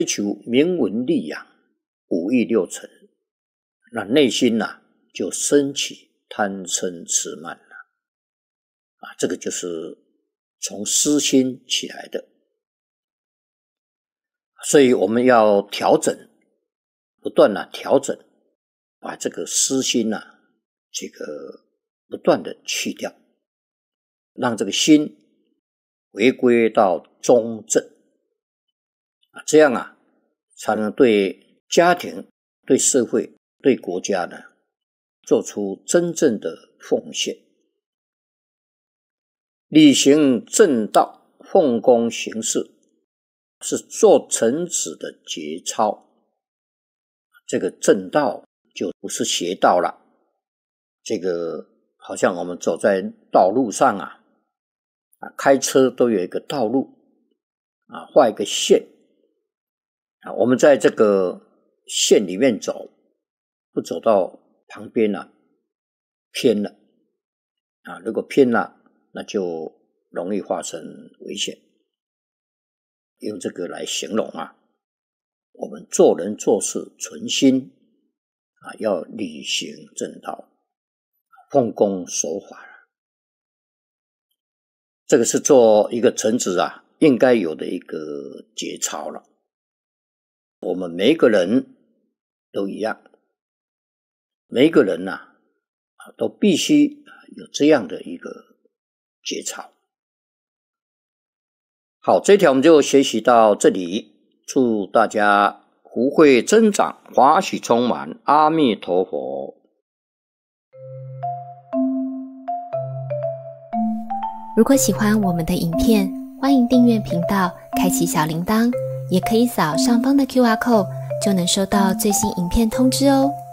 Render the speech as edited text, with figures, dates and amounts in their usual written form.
追求名闻利养、五欲六尘，那内心就升起贪嗔痴慢了这个就是从私心起来的。所以我们要调整，不断调整，把这个私心这个不断的去掉，让这个心回归到中正这样才能对家庭、对社会、对国家做出真正的奉献。履行正道，奉公行事，是做臣子的节操。这个正道就不是邪道了，这个好像我们走在道路上开车都有一个道路画一个线我们在这个线里面走，不走到旁边偏了如果偏了，那就容易发生危险。用这个来形容我们做人做事存心要履行正道，奉公守法这个是做一个臣子应该有的一个节操了。我们每一个人都一样，每一个人都必须有这样的一个节操。好，这一条我们就学习到这里，祝大家福慧增长，法喜充满，阿弥陀佛。 如果喜欢我们的影片，欢迎订阅频道，开启小铃铛，也可以扫上方的 QR code， 就能收到最新影片通知哦。